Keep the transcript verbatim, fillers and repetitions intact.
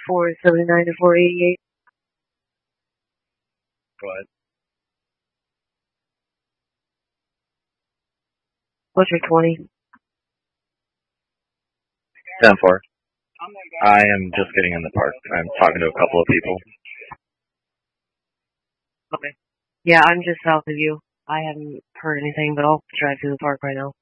four seventy-nine to four eighty-eight. Go ahead. What's your twenty? ten four. I am just getting in the park. I'm talking to a couple of people. Okay. Yeah, I'm just south of you. I haven't heard anything, but I'll drive through the park right now.